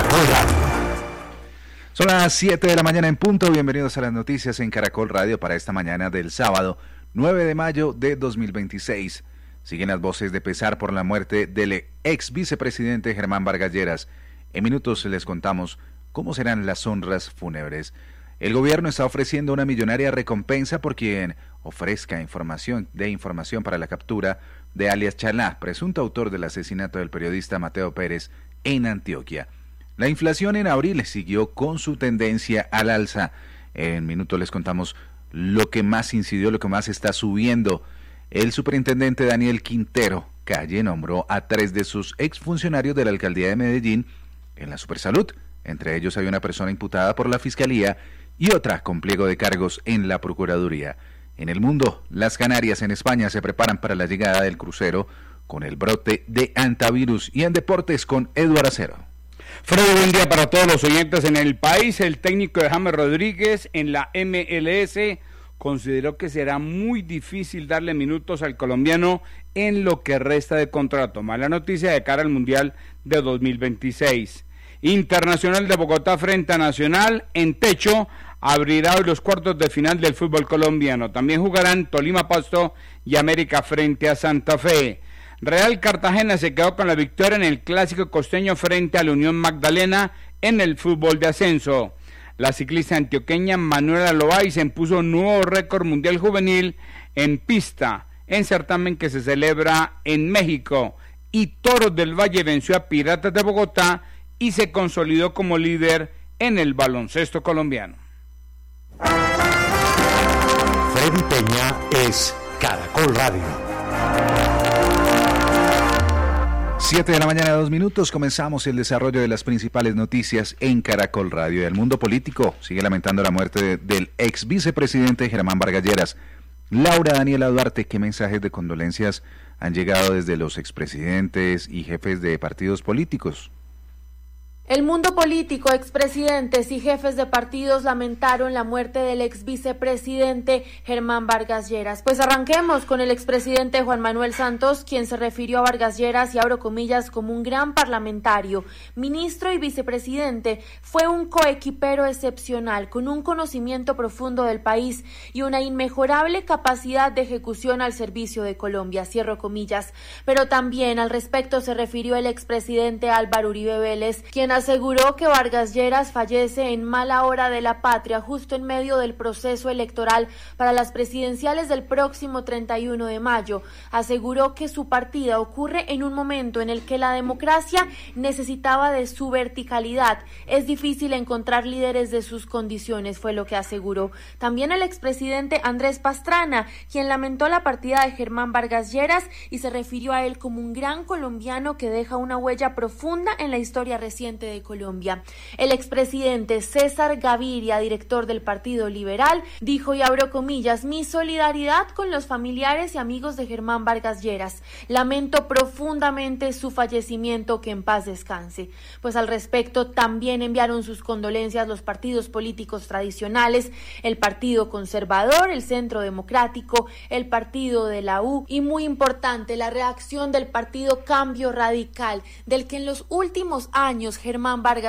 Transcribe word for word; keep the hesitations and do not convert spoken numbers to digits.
Caracol Radio. Son las siete de la mañana en punto. Bienvenidos a las noticias en Caracol Radio para esta mañana del sábado nueve de mayo de dos mil veintiséis. Siguen las voces de pesar por la muerte del ex vicepresidente Germán Vargas Lleras. En minutos les contamos cómo serán las honras fúnebres. El gobierno está ofreciendo una millonaria recompensa por quien ofrezca información de información para la captura de alias Chalá, presunto autor del asesinato del periodista Mateo Pérez en Antioquia. La inflación en abril siguió con su tendencia al alza. En minutos les contamos lo que más incidió, lo que más está subiendo. El superintendente Daniel Quintero Calle nombró a tres de sus exfuncionarios de la alcaldía de Medellín en la Supersalud. Entre ellos hay una persona imputada por la Fiscalía y otra con pliego de cargos en la Procuraduría. En el mundo, las Canarias en España se preparan para la llegada del crucero con el brote de antivirus. Y en deportes con Eduardo Acero. Freddy, buen día para todos los oyentes en el país. El técnico de James Rodríguez en la M L S consideró que será muy difícil darle minutos al colombiano en lo que resta de contrato. Mala noticia de cara al Mundial de dos mil veintiséis. Internacional de Bogotá frente a Nacional en techo abrirá hoy los cuartos de final del fútbol colombiano. También jugarán Tolima Pasto y América frente a Santa Fe. Real Cartagena se quedó con la victoria en el clásico costeño frente a la Unión Magdalena en el fútbol de ascenso. La ciclista antioqueña Manuela Loaiza se impuso un nuevo récord mundial juvenil en pista en certamen que se celebra en México. Y Toros del Valle venció a Piratas de Bogotá y se consolidó como líder en el baloncesto colombiano. Freddy Peña es Caracol Radio. siete de la mañana, dos minutos, comenzamos el desarrollo de las principales noticias en Caracol Radio. El mundo político sigue lamentando la muerte de, del ex vicepresidente Germán Vargas Lleras. Laura Daniela Duarte, ¿qué mensajes de condolencias han llegado desde los expresidentes y jefes de partidos políticos? El mundo político, expresidentes y jefes de partidos lamentaron la muerte del ex vicepresidente Germán Vargas Lleras. Pues arranquemos con el expresidente Juan Manuel Santos, quien se refirió a Vargas Lleras y abro comillas como un gran parlamentario, ministro y vicepresidente. Fue un coequipero excepcional, con un conocimiento profundo del país y una inmejorable capacidad de ejecución al servicio de Colombia, cierro comillas. Pero también al respecto se refirió el expresidente Álvaro Uribe Vélez, quien aseguró que Vargas Lleras fallece en mala hora de la patria, justo en medio del proceso electoral para las presidenciales del próximo treinta y uno de mayo. Aseguró que su partida ocurre en un momento en el que la democracia necesitaba de su verticalidad. Es difícil encontrar líderes de sus condiciones, fue lo que aseguró. También el expresidente Andrés Pastrana, quien lamentó la partida de Germán Vargas Lleras y se refirió a él como un gran colombiano que deja una huella profunda en la historia reciente de Colombia. El expresidente César Gaviria, director del Partido Liberal, dijo, y abro comillas, mi solidaridad con los familiares y amigos de Germán Vargas Lleras. Lamento profundamente su fallecimiento, que en paz descanse. Pues al respecto también enviaron sus condolencias los partidos políticos tradicionales, el Partido Conservador, el Centro Democrático, el Partido de la U y muy importante la reacción del Partido Cambio Radical, del que en los últimos años Germán Vargas